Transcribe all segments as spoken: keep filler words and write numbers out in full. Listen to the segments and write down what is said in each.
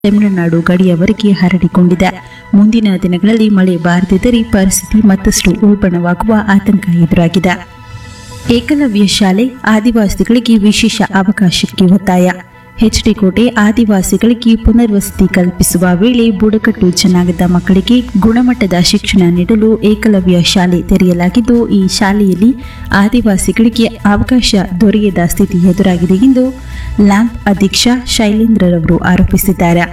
ತಮಿಳುನಾಡು ಗಡಿಯವರೆಗೆ ಹರಡಿಕೊಂಡಿದೆ. ಮುಂದಿನ ದಿನಗಳಲ್ಲಿ ಮಳೆ ಬಾರದಿದ್ದರೆ ಪರಿಸ್ಥಿತಿ ಮತ್ತಷ್ಟು ಉಲ್ಬಣವಾಗುವ ಆತಂಕ ಎದುರಾಗಿದೆ. ಏಕಲವ್ಯ ಶಾಲೆ ಆದಿವಾಸಿಗಳಿಗೆ ವಿಶೇಷ ಅವಕಾಶಕ್ಕೆ ಒತ್ತಾಯ. ಎಚ್ಡಿಕೋಟೆ ಆದಿವಾಸಿಗಳಿಗೆ ಪುನರ್ವಸತಿ ಕಲ್ಪಿಸುವ ವೇಳೆ ಬುಡಕಟ್ಟು ಜನಾಂಗದ ಮಕ್ಕಳಿಗೆ ಗುಣಮಟ್ಟದ ಶಿಕ್ಷಣ ನೀಡಲು ಏಕಲವ್ಯ ಶಾಲೆ ತೆರೆಯಲಾಗಿದ್ದು, ಈ ಶಾಲೆಯಲ್ಲಿ ಆದಿವಾಸಿಗಳಿಗೆ ಅವಕಾಶ ದೊರೆಯದ ಸ್ಥಿತಿ ಎದುರಾಗಿದೆ ಎಂದು ಲ್ಯಾಂಪ್ ಅಧ್ಯಕ್ಷ ಶೈಲೇಂದ್ರರವರು ಆರೋಪಿಸಿದ್ದಾರೆ.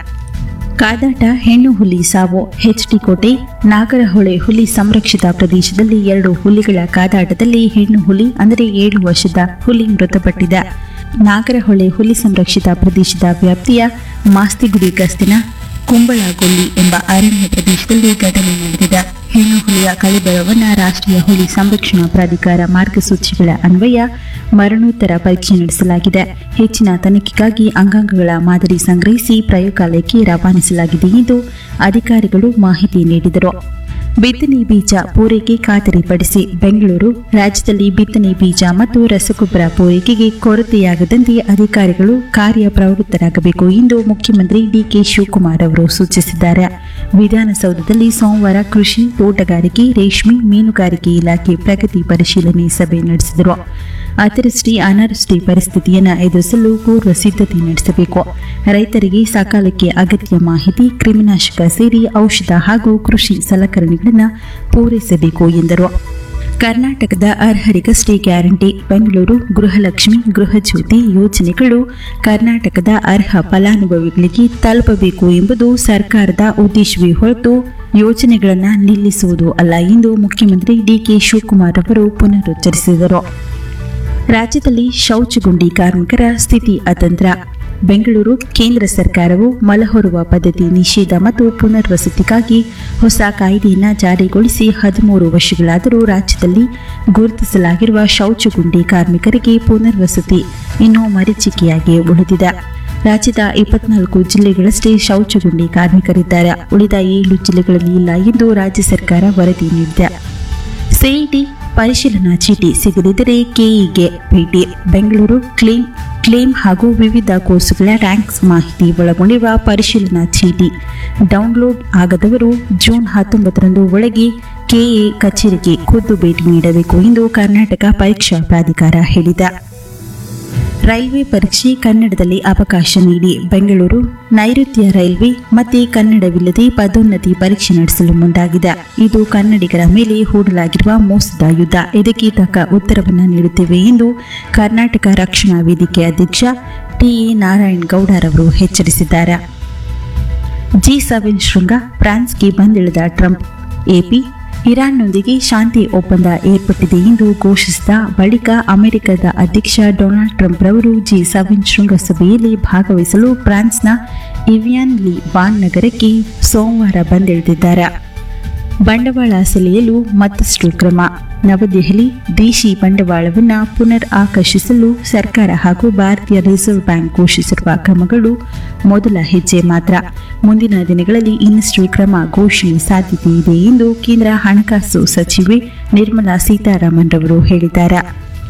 ಕಾದಾಟ ಹೆಣ್ಣು ಹುಲಿ ಸಾವು. ಎಚ್ಡಿಕೋಟೆ ನಾಗರಹೊಳೆ ಹುಲಿ ಸಂರಕ್ಷಿತ ಪ್ರದೇಶದಲ್ಲಿ ಎರಡು ಹುಲಿಗಳ ಕಾದಾಟದಲ್ಲಿ ಹೆಣ್ಣು ಹುಲಿ ಅಂದರೆ ಏಳು ವರ್ಷದ ಹುಲಿ ಮೃತಪಟ್ಟಿದೆ. ನಾಗರಹೊಳೆ ಹುಲಿ ಸಂರಕ್ಷಿತ ಪ್ರದೇಶದ ವ್ಯಾಪ್ತಿಯ ಮಾಸ್ತಿಗುಡಿ ಗಸ್ತಿನ ಕುಂಬಳಗೊಲ್ಲಿ ಎಂಬ ಅರಣ್ಯ ಪ್ರದೇಶದಲ್ಲಿ ಘಟನೆ ನಡೆದಿದೆ. ಹೆಣ್ಣು ಹುಲಿಯ ಕಳಿಬರವನ್ನು ರಾಷ್ಟ್ರೀಯ ಹುಲಿ ಸಂರಕ್ಷಣಾ ಪ್ರಾಧಿಕಾರ ಮಾರ್ಗಸೂಚಿಗಳ ಅನ್ವಯ ಮರಣೋತ್ತರ ಪರೀಕ್ಷೆ ನಡೆಸಲಾಗಿದೆ. ಹೆಚ್ಚಿನ ತನಿಖೆಗಾಗಿ ಅಂಗಾಂಗಗಳ ಮಾದರಿ ಸಂಗ್ರಹಿಸಿ ಪ್ರಯೋಗಾಲಯಕ್ಕೆ ರವಾನಿಸಲಾಗಿದೆ ಎಂದು ಅಧಿಕಾರಿಗಳು ಮಾಹಿತಿ ನೀಡಿದರು. ಬಿತ್ತನೆ ಬೀಜ ಪೂರೈಕೆ ಖಾತರಿಪಡಿಸಿ. ಬೆಂಗಳೂರು ರಾಜ್ಯದಲ್ಲಿ ಬಿತ್ತನೆ ಬೀಜ ಮತ್ತು ರಸಗೊಬ್ಬರ ಪೂರೈಕೆಗೆ ಕೊರತೆಯಾಗದಂತೆ ಅಧಿಕಾರಿಗಳು ಕಾರ್ಯಪ್ರವೃತ್ತರಾಗಬೇಕು ಎಂದು ಮುಖ್ಯಮಂತ್ರಿ ಡಿಕೆ ಶಿವಕುಮಾರ್ ಅವರು ಸೂಚಿಸಿದ್ದಾರೆ. ವಿಧಾನಸೌಧದಲ್ಲಿ ಸೋಮವಾರ ಕೃಷಿ, ತೋಟಗಾರಿಕೆ, ರೇಷ್ಮೆ, ಮೀನುಗಾರಿಕೆ ಇಲಾಖೆ ಪ್ರಗತಿ ಪರಿಶೀಲನೆ ಸಭೆ ನಡೆಸಿದರು. ಅತಿವೃಷ್ಟಿ, ಅನಾವೃಷ್ಟಿ ಪರಿಸ್ಥಿತಿಯನ್ನು ಎದುರಿಸಲು ಪೂರ್ವ ಸಿದ್ಧತೆ ನಡೆಸಬೇಕು. ರೈತರಿಗೆ ಸಕಾಲಕ್ಕೆ ಅಗತ್ಯ ಮಾಹಿತಿ, ಕ್ರಿಮಿನಾಶಕ ಸೇರಿ ಔಷಧ ಹಾಗೂ ಕೃಷಿ ಸಲಕರಣೆಗಳನ್ನು ಪೂರೈಸಬೇಕು ಎಂದರು. ಕರ್ನಾಟಕದ ಅರ್ಹರಿಗಷ್ಟೇ ಗ್ಯಾರಂಟಿ. ಬೆಂಗಳೂರು ಗೃಹಲಕ್ಷ್ಮಿ, ಗೃಹಜ್ಯೋತಿ ಯೋಜನೆಗಳು ಕರ್ನಾಟಕದ ಅರ್ಹ ಫಲಾನುಭವಿಗಳಿಗೆ ತಲುಪಬೇಕು ಎಂಬುದು ಸರ್ಕಾರದ ಉದ್ದೇಶವೇ ಹೊರತು ಯೋಜನೆಗಳನ್ನು ನಿಲ್ಲಿಸುವುದು ಅಲ್ಲ ಎಂದು ಮುಖ್ಯಮಂತ್ರಿ ಡಿಕೆ ಶಿವಕುಮಾರ್ ಅವರು ಪುನರುಚ್ಚರಿಸಿದರು. ರಾಜ್ಯದಲ್ಲಿ ಶೌಚಗುಂಡಿ ಕಾರ್ಮಿಕರ ಸ್ಥಿತಿ ಅತಂತ್ರ. ಬೆಂಗಳೂರು ಕೇಂದ್ರ ಸರ್ಕಾರವು ಮಲಹೊರುವ ಪದ್ಧತಿ ನಿಷೇಧ ಮತ್ತು ಪುನರ್ವಸತಿಗಾಗಿ ಹೊಸ ಕಾಯ್ದೆಯನ್ನು ಜಾರಿಗೊಳಿಸಿ ಹದಿಮೂರು ವರ್ಷಗಳಾದರೂ ರಾಜ್ಯದಲ್ಲಿ ಗುರುತಿಸಲಾಗಿರುವ ಶೌಚಗುಂಡಿ ಕಾರ್ಮಿಕರಿಗೆ ಪುನರ್ವಸತಿ ಇನ್ನೂ ಮರೀಚಿಕೆಯಾಗಿ ಉಳಿದಿದೆ. ರಾಜ್ಯದ ಇಪ್ಪತ್ನಾಲ್ಕು ಜಿಲ್ಲೆಗಳಷ್ಟೇ ಶೌಚಗುಂಡಿ ಕಾರ್ಮಿಕರಿದ್ದಾರೆ. ಉಳಿದ ಏಳು ಜಿಲ್ಲೆಗಳಲ್ಲಿ ಇಲ್ಲ ಎಂದು ರಾಜ್ಯ ಸರ್ಕಾರ ವರದಿ ನೀಡಿದೆ. ಸಿಇಟಿ ಪರಿಶೀಲನಾ ಚೀಟಿ ಸಿಗದಿದ್ದರೆ ಕೆಇಗೆ ಭೇಟಿ. ಬೆಂಗಳೂರು ಕ್ಲೇಮ್ ಕ್ಲೇಮ್ ಹಾಗೂ ವಿವಿಧ ಕೋರ್ಸುಗಳ ರ್ಯಾಂಕ್ಸ್ ಮಾಹಿತಿ ಒಳಗೊಂಡಿರುವ ಪರಿಶೀಲನಾ ಚೀಟಿ ಡೌನ್ಲೋಡ್ ಆಗದವರು ಜೂನ್ ಹತ್ತೊಂಬತ್ತರಂದು ಒಳಗೆ ಕೆಎ ಕಚೇರಿಗೆ ಖುದ್ದು ಭೇಟಿ ನೀಡಬೇಕು ಎಂದು ಕರ್ನಾಟಕ ಪರೀಕ್ಷಾ ಪ್ರಾಧಿಕಾರ ಹೇಳಿದೆ. ರೈಲ್ವೆ ಪರೀಕ್ಷೆ ಕನ್ನಡದಲ್ಲಿ ಅವಕಾಶ ನೀಡಿ. ಬೆಂಗಳೂರು ನೈಋತ್ಯ ರೈಲ್ವೆ ಮತ್ತೆ ಕನ್ನಡವಿಲ್ಲದೆ ಪದೋನ್ನತಿ ಪರೀಕ್ಷೆ ನಡೆಸಲು ಮುಂದಾಗಿದೆ. ಇದು ಕನ್ನಡಿಗರ ಮೇಲೆ ಹೂಡಲಾಗಿರುವ ಮೋಸದ ಯುದ್ಧ. ಇದಕ್ಕೆ ತಕ್ಕ ಉತ್ತರವನ್ನು ನೀಡುತ್ತೇವೆ ಎಂದು ಕರ್ನಾಟಕ ರಕ್ಷಣಾ ವೇದಿಕೆ ಅಧ್ಯಕ್ಷ ಟಿಎ ನಾರಾಯಣಗೌಡರವರು ಎಚ್ಚರಿಸಿದ್ದಾರೆ. ಜಿ ಸೆವೆನ್ ಶೃಂಗ ಫ್ರಾನ್ಸ್ಗೆ ಬಂದಿಳಿದ ಟ್ರಂಪ್. ಎಪಿ ಇರಾನ್ನೊಂದಿಗೆ ಶಾಂತಿ ಒಪ್ಪಂದ ಏರ್ಪಟ್ಟಿದೆ ಎಂದು ಘೋಷಿಸಿದ ಬಳಿಕ ಅಮೆರಿಕದ ಅಧ್ಯಕ್ಷ ಡೊನಾಲ್ಡ್ ಟ್ರಂಪ್ ರವರು ಜಿ ಸೆವೆನ್ ಶೃಂಗಸಭೆಯಲ್ಲಿ ಭಾಗವಹಿಸಲು ಫ್ರಾನ್ಸ್ನ ಇವಿಯಾನ್ ಲಿ ಬಾನ್ ನಗರಕ್ಕೆ ಸೋಮವಾರ ಬಂದಿಳಿದಿದ್ದಾರೆ. ಬಂಡವಾಳ ಸೆಳೆಯಲು ಮತ್ತಷ್ಟು ಕ್ರಮ. ನವದೆಹಲಿ ದೇಶಿ ಬಂಡವಾಳವನ್ನು ಪುನರ್ ಆಕರ್ಷಿಸಲು ಸರ್ಕಾರ ಹಾಗೂ ಭಾರತೀಯ ರಿಸರ್ವ್ ಬ್ಯಾಂಕ್ ಘೋಷಿಸಿರುವ ಕ್ರಮಗಳು ಮೊದಲ ಹೆಜ್ಜೆ ಮಾತ್ರ. ಮುಂದಿನ ದಿನಗಳಲ್ಲಿ ಇನ್ನಷ್ಟು ಕ್ರಮ ಘೋಷಣೆ ಸಾಧ್ಯತೆ ಇದೆ ಎಂದು ಕೇಂದ್ರ ಹಣಕಾಸು ಸಚಿವೆ ನಿರ್ಮಲಾ ಸೀತಾರಾಮನ್ ರವರು ಹೇಳಿದ್ದಾರೆ.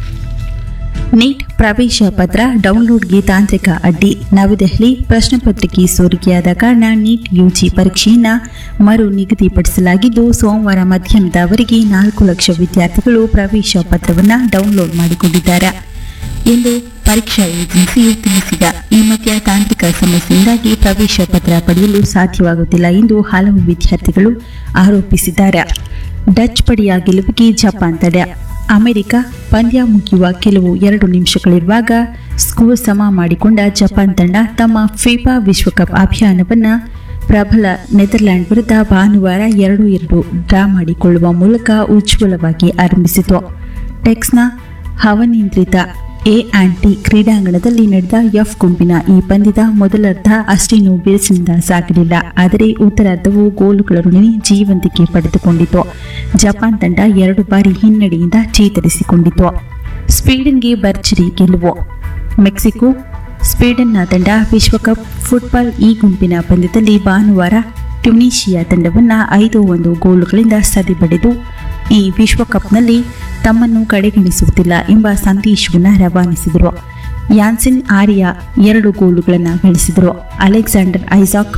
ನೀಟ್ ಪ್ರವೇಶ ಪತ್ರ ಡೌನ್ಲೋಡ್ಗೆ ತಾಂತ್ರಿಕ ಅಡ್ಡಿ. ನವದೆಹಲಿ ಪ್ರಶ್ನೆ ಪತ್ರಿಕೆ ಸೋರಿಕೆಯಾದ ಕಾರಣ ನೀಟ್ ಯುಜಿ ಪರೀಕ್ಷೆಯನ್ನು ಮರು ನಿಗದಿಪಡಿಸಲಾಗಿದ್ದು, ಸೋಮವಾರ ಮಧ್ಯಾಹ್ನದವರೆಗೆ ನಾಲ್ಕು ಲಕ್ಷ ವಿದ್ಯಾರ್ಥಿಗಳು ಪ್ರವೇಶ ಪತ್ರವನ್ನು ಡೌನ್ಲೋಡ್ ಮಾಡಿಕೊಂಡಿದ್ದಾರೆ ಎಂದು ಪರೀಕ್ಷಾ ಏಜೆನ್ಸಿಯು ತಿಳಿಸಿದೆ. ಈ ಮಧ್ಯ ತಾಂತ್ರಿಕ ಸಮಸ್ಯೆಯಿಂದಾಗಿ ಪ್ರವೇಶ ಪತ್ರ ಪಡೆಯಲು ಸಾಧ್ಯವಾಗುತ್ತಿಲ್ಲ ಎಂದು ಹಲವು ವಿದ್ಯಾರ್ಥಿಗಳು ಆರೋಪಿಸಿದ್ದಾರೆ. ಡಚ್ ಪಡೆಯ ಗೆಲುವಿಗೆ ಜಪಾನ್ ತಡೆ. ಅಮೆರಿಕ ಪಂದ್ಯ ಮುಗಿಯುವ ಕೆಲವು ಎರಡು ನಿಮಿಷಗಳಿರುವಾಗ ಸ್ಕೋರ್ ಸಮ ಮಾಡಿಕೊಂಡ ಜಪಾನ್ ತಂಡ ತಮ್ಮ ಫಿಫಾ ವಿಶ್ವಕಪ್ ಅಭಿಯಾನವನ್ನು ಪ್ರಬಲ ನೆದರ್ಲ್ಯಾಂಡ್ ವಿರುದ್ಧ ಭಾನುವಾರ ಎರಡು ಎರಡು ಡ್ರಾ ಮಾಡಿಕೊಳ್ಳುವ ಮೂಲಕ ಉಜ್ವಲವಾಗಿ ಆರಂಭಿಸಿತು. ಟೆಕ್ಸ್ನ ಹವಾನಿಯಂತ್ರಿತ ಎ ಆ್ಯಂಡ್ ಟಿ ಕ್ರೀಡಾಂಗಣದಲ್ಲಿ ನಡೆದ ಎಫ್ ಗುಂಪಿನ ಈ ಪಂದ್ಯದ ಮೊದಲರ್ಧ ಅಷ್ಟೇನೂ ಬಿರುಸಿನಿಂದ ಸಾಗಲಿಲ್ಲ. ಆದರೆ ಉತ್ತರಾರ್ಧವು ಗೋಲುಗಳೊಡನೆ ಜೀವಂತಿಕೆ ಪಡೆದುಕೊಂಡಿತು. ಜಪಾನ್ ತಂಡ ಎರಡು ಬಾರಿ ಹಿನ್ನಡೆಯಿಂದ ಚೇತರಿಸಿಕೊಂಡಿತು. ಸ್ವೀಡನ್ಗೆ ಭರ್ಜರಿ ಗೆಲುವು. ಮೆಕ್ಸಿಕೋ ಸ್ವೀಡನ್ನ ತಂಡ ವಿಶ್ವಕಪ್ ಫುಟ್ಬಾಲ್ ಈ ಗುಂಪಿನ ಪಂದ್ಯದಲ್ಲಿ ಭಾನುವಾರ ಟ್ಯುನೀಷಿಯಾ ತಂಡವನ್ನು ಐದು ಒಂದು ಗೋಲುಗಳಿಂದ ಸದೆಬಡಿದು ಈ ವಿಶ್ವಕಪ್ನಲ್ಲಿ ತಮ್ಮನ್ನು ಕಡೆಗಣಿಸುತ್ತಿಲ್ಲ ಎಂಬ ಸಂದೇಶವನ್ನು ರವಾನಿಸಿದರು. ಯಾನ್ಸಿನ್ ಆರಿಯಾ ಎರಡು ಗೋಲುಗಳನ್ನು ಗಳಿಸಿದರು. Alexander Isaac